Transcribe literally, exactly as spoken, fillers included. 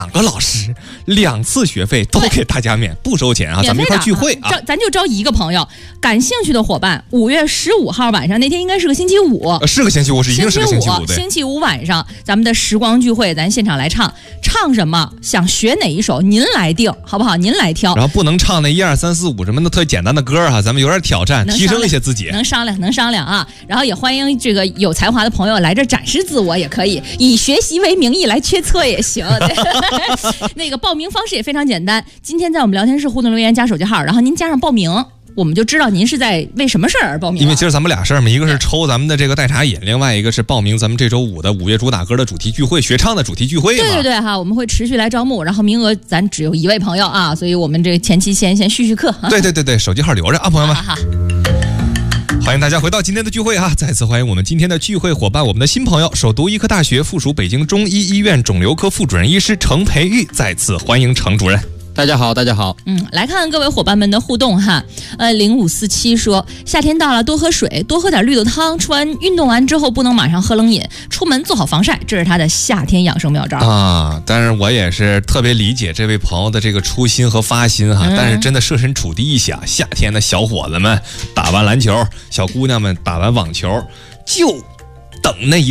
两个老师，两次学费都给大家免，不收钱啊，咱们一块聚会啊， 招咱就招一个朋友，感兴趣的伙伴，五月十五号晚上那天应该是个星期五， 呃、是个星期五，是一定是个星期五，对， 星期五晚上咱们的时光聚会，咱现场来唱，唱什么？想学哪一首？您来定，好不好？您来挑。 然后不能唱那一二三四五什么的特简单的歌哈、啊，咱们有点挑战，提升一些自己。 能商量，能商量啊！然后也欢迎这个有才华的朋友来这展示自我，也可以以学习为名义来缺测也行。那个报名方式也非常简单，今天在我们聊天室互动留言加手机号，然后您加上报名，我们就知道您是在为什么事儿而报名。 因为其实咱们俩事儿嘛，一个是抽咱们的这个代茶饮，另外一个是报名咱们这周五的五月主打歌的主题聚会，学唱的主题聚会嘛。 对对对哈，我们会持续来招募，然后名额咱只有一位朋友啊，所以我们这个前期先先续续课。 对对对对，手机号留着啊，朋友们。 好好欢迎大家回到今天的聚会哈！再次欢迎我们今天的聚会伙伴，我们的新朋友，首都医科大学附属北京中医医院肿瘤科副主任医师程培育，再次欢迎程主任。 大家好，大家好。 嗯，来看看各位伙伴们的互动哈。呃，零五四七说，夏天到了，多喝水，多喝点绿豆汤。吃完运动完之后，不能马上喝冷饮，出门做好防晒，这是他的夏天养生妙招啊。但是我也是特别理解这位朋友的这个初心和发心哈。嗯、但是真的设身处地一想，夏天的小伙子们打完篮球，小姑娘们打完网球，就等那一。